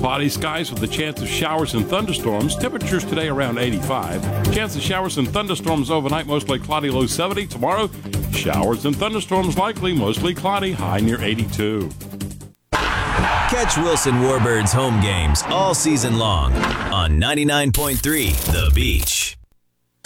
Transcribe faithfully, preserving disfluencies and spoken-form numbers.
Cloudy skies with a chance of showers and thunderstorms. Temperatures today around eighty-five. Chance of showers and thunderstorms overnight, mostly cloudy, low seventy. Tomorrow, showers and thunderstorms likely, mostly cloudy, high near eighty-two. Catch Wilson Warbird's home games all season long on ninety-nine point three The Beach.